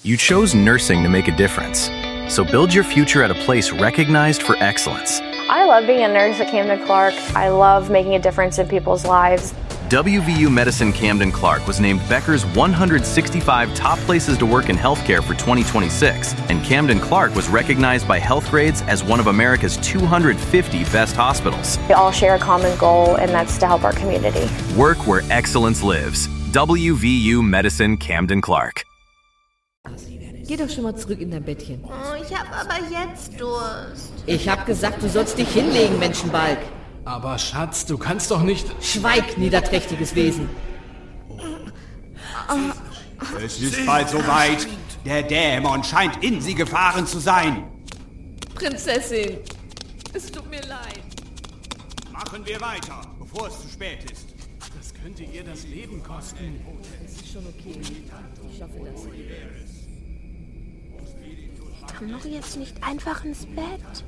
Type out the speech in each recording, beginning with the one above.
You chose nursing to make a difference. So build your future at a place recognized for excellence. I love being a nurse at Camden Clark. I love making a difference in people's lives. WVU Medicine Camden Clark was named Becker's 165 top places to work in healthcare for 2026, and Camden Clark was recognized by Healthgrades as one of America's 250 best hospitals. We all share a common goal, and that's to help our community. Work where excellence lives. WVU Medicine Camden Clark. Geh doch schon mal zurück in dein Bettchen. Oh, ich hab aber jetzt Durst. Ich hab gesagt, du sollst dich hinlegen, Menschenbalg. Aber Schatz, du kannst doch nicht... Schweig, niederträchtiges Wesen. Es ist bald soweit. Der Dämon scheint in sie gefahren zu sein. Prinzessin, es tut mir leid. Machen wir weiter, bevor es zu spät ist. Das könnte ihr das Leben kosten. Es ist schon okay. Ich schaffe das. Kann doch jetzt nicht einfach ins Bett.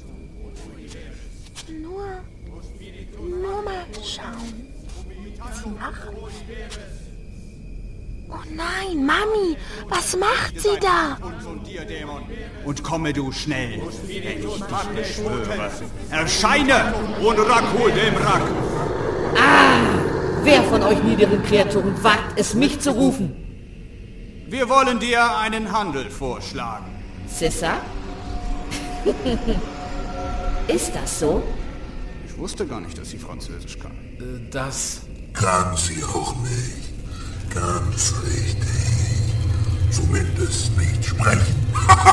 Nur mal schauen. Was sie macht. Oh nein, Mami, was macht sie da? Und dir, Dämon. Und komme du schnell, wenn ich dich beschwöre. Erscheine, Onrakul dem Rak. Wer von euch niederen Kreaturen wagt es, mich zu rufen? Wir wollen dir einen Handel vorschlagen. Sissa? Ist das so? Ich wusste gar nicht, dass sie Französisch kann. Das... Kann sie auch nicht. Ganz richtig. Zumindest nicht sprechen.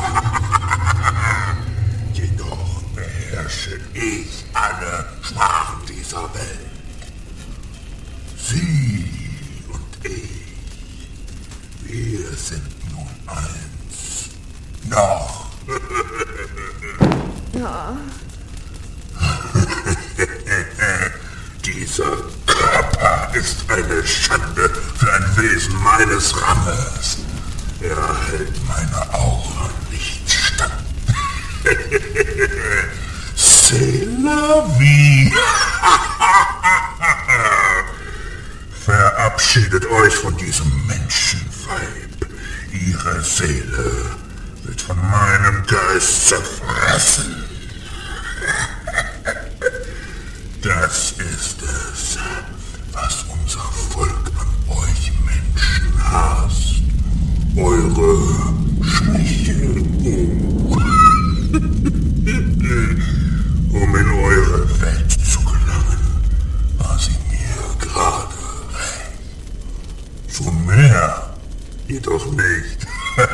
Jedoch beherrsche ich alle Sprachen dieser Welt. Sie und ich, wir sind nun eins. Noch. Ja. Dieser Körper ist eine Schande für ein Wesen meines Ranges. Er hält meiner Aura nicht stand. C'est la vie. Verabschiedet euch von diesem Menschenweib. Ihre Seele wird von meinem Geist zerfressen. Das ist es, was unser Volk an euch Menschen hasst. Eure Schwäche. Um in eure Welt zu gelangen, war sie mir gerade recht. Zu mehr, jedoch nicht.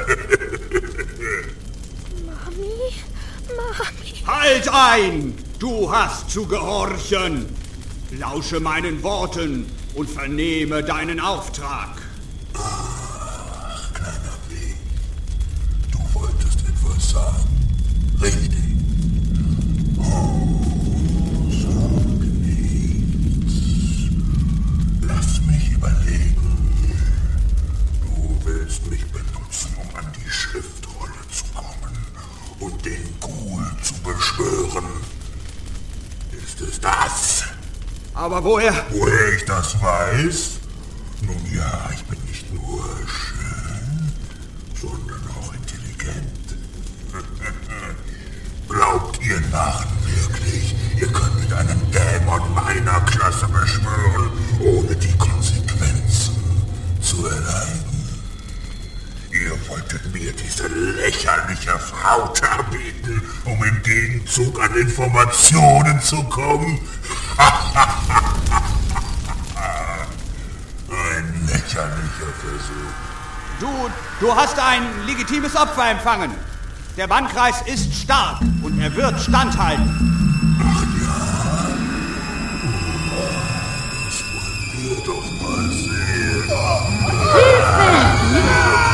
Mami? Halt ein! Du hast zu gehorchen! Lausche meinen Worten und vernehme deinen Auftrag. Ach, kleiner Weg. Du wolltest etwas sagen. Richtig. Oh, sag nichts. Lass mich überlegen. Du willst mich benutzen, um an die Schriftrolle zu kommen und den Ghoul zu beschwören. Ist es das? Aber woher? Woher ich das weiß? Nun ja, ich bin nicht nur schön, sondern auch intelligent. Glaubt ihr Narren wirklich, ihr könntet einen Dämon meiner Klasse beschwören, ohne die Konsequenzen zu erleiden? Ihr wolltet mir diese lächerliche Frau darbieten, um im Gegenzug an Informationen zu kommen? Ein lächerlicher Versuch. Du hast ein legitimes Opfer empfangen. Der Bannkreis ist stark und er wird standhalten.